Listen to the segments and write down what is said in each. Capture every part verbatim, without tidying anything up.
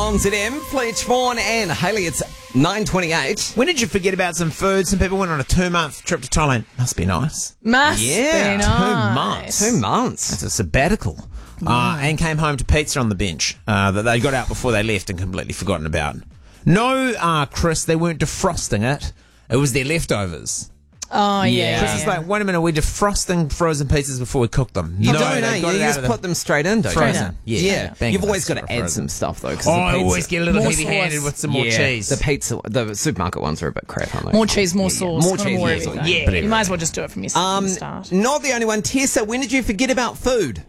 on Z M. Fletch, Vaughan and Hayley. It's nine twenty-eight. When did you forget about some food? Some people went on a two-month trip to Thailand. Must be nice. Must Yeah, be two nice. months. Two months. It's a sabbatical. Uh, and came home to pizza on the bench uh, that they got out before they left and completely forgotten about. No, uh, Chris, they weren't defrosting it. It was their leftovers. Oh, yeah. Chris is like, wait a minute, are we defrosting frozen pizzas before we cook them? You no, don't, they eh? got You it out just of the put them straight in, don't frozen. you? Yeah. Yeah. Bang You've it, always got that's to add frozen. some stuff, though. 'cause Oh, the I pizza, always get a little More heavy-handed sauce. with some more yeah, cheese. The pizza, the supermarket ones are a bit crap, aren't they? More cheese, more sauce. More kind of cheese, more everything. sauce. Yeah. You might as well just do it from your Um, start. not the only one. Tessa, when did you forget about food?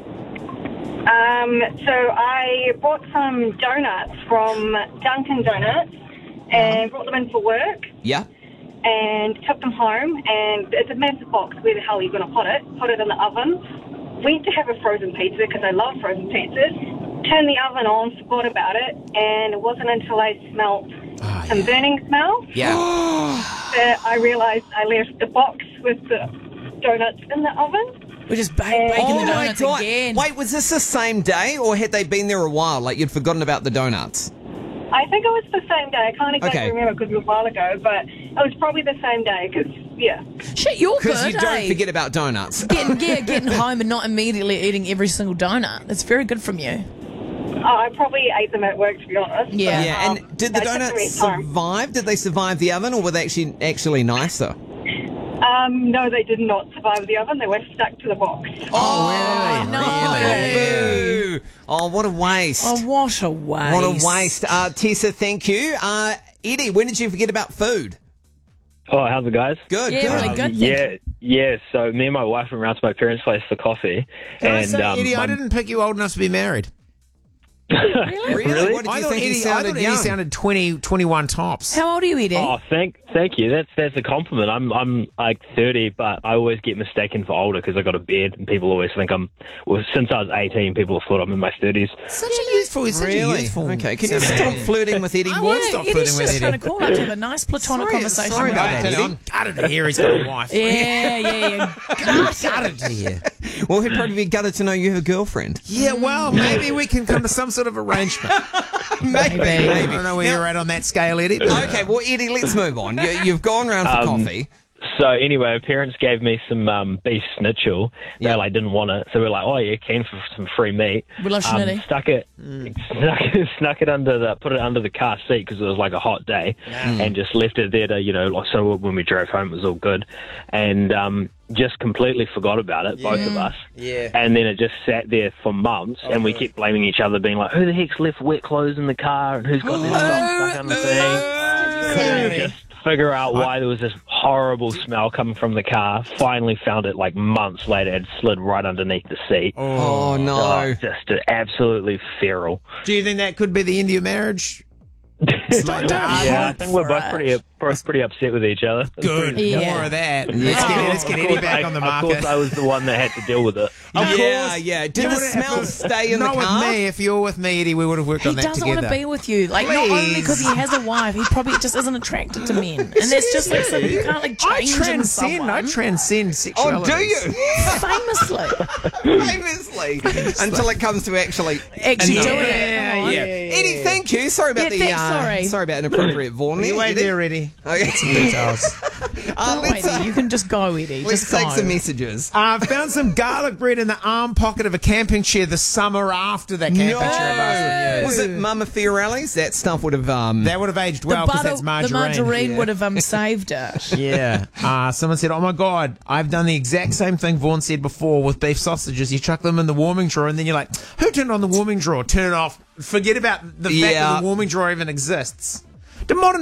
Um, so I bought some donuts from Dunkin' Donuts and brought them in for work Yeah. and took them home. And it's a massive box. Where the hell are you going to put it? Put it in the oven. Went to have a frozen pizza because I love frozen pizzas. Turned the oven on, forgot about it, and it wasn't until I smelt Oh, some yeah. burning smell Yeah. that I realised I left the box with the donuts in the oven. We're just ba- baking Oh the my donuts God. again. Wait, was this the same day or had they been there a while? Like you'd forgotten about the donuts? I think it was the same day. I can't exactly Okay. remember because it was a while ago, but it was probably the same day because, yeah. Shit, you're Because good, you don't eh? forget about donuts. Getting, yeah, getting home and not immediately eating every single donut. That's very good from you. Oh, I probably ate them at work, to be honest. Yeah. but, Yeah, um, and did the I took them donuts each time. survive? Did they survive the oven or were they actually actually nicer? Um, no, they did not survive the oven. They were stuck to the box. Oh, no. Boo. Oh, what a waste. Oh, what a waste. What a waste. Uh, Tessa, thank you. Uh, Eddie, when did you forget about food? Oh, how's it, guys? Good, Yeah, good. really good. Thank yeah, yeah. So me and my wife went round to my parents' place for coffee, Can I and say, um, Eddie, my- I didn't pick you old enough to be married. Really? What did I you thought think Eddie, he I sounded thought Eddie young? sounded twenty, twenty-one tops. How old are you, Eddie? Oh, thank, thank you. That's that's a compliment. I'm I'm like thirty, but I always get mistaken for older because I got a beard, and people always think I'm. Well, since I was eighteen, people have thought I'm in my thirties. Such a youthful, he's such a Really? youthful. Okay, can you stop flirting with Eddie? I Boy? won't stop Eddie's flirting with just Eddie. kind of cool. Like to have a nice platonic Sorry- conversation. sorry with about him. that, Eddie. Eddie. I'm gutted to hear he's got a wife. Yeah, yeah, yeah. Gutted to hear. Well, he'd probably be gutted to know you have a girlfriend. Yeah, well, maybe we can come to some sort of arrangement. Maybe, I don't know where Now- you're at on that scale, Eddie. but- Okay, well, Eddie, let's move on. You, you've gone round for Um, coffee. So anyway, my parents gave me some um, beef schnitzel. They Yeah. like didn't want it, so we're like, "Oh yeah, keen for some free meat." We love Um, schnitty. stuck it, snuck, snuck it under the, put it under the car seat because it was like a hot day, and just left it there to, you know, like so when we drove home it was all good, and um, just completely forgot about it, both of us. Yeah. And then it just sat there for months, and we kept blaming each other, being like, "Who the heck's left wet clothes in the car, and who's got their stuff stuck on the thing?" Couldn't just figure out why there was this horrible smell coming from the car. Finally found it like months later. It slid right underneath the seat. Oh, no. Oh, just absolutely feral. Do you think that could be the end of your marriage? Like, ah, Yeah, I think we're for both it. pretty both pretty upset with each other. Good. Yeah. More of that. Let's get, let's get Of Eddie course, back I, on the Of market. course, I was the one that had to deal with it. yeah, course. yeah. Did You the would've- smell stay in Not the car? with me. If you were with me, Eddie, we would have worked He on that doesn't together. want to be with you. Like, not only because he has a wife, he probably just isn't attracted to men. And that's just like something you can't like I change in transcend. someone. I transcend Oh, sexuality. do you? Famously. Famously. Until it comes to actually... Actually No. doing it. Yeah, Come on. yeah. Eddie, thank you. Sorry about Yeah, the... thanks, uh, sorry. sorry about inappropriate Vaughan. You wait Eddie. there, Eddie. Okay. Details. Uh, Don't let's wait, uh, you can just go, Eddie. let's Just take go. some messages. I found some garlic bread in the arm pocket of a camping chair the summer after that camping No. chair last Was it Mama Fiorelli's? That stuff would have... Um, That would have aged The well because butter, that's the margarine. margarine would have um, saved it. Yeah. Uh, someone said, oh my God, I've done the exact same thing Vaughan said before with beef sausages. You chuck them in the warming drawer and then you're like, who turned on the warming drawer? Turn it off. Forget about the fact Yeah. that the warming drawer even exists. The modern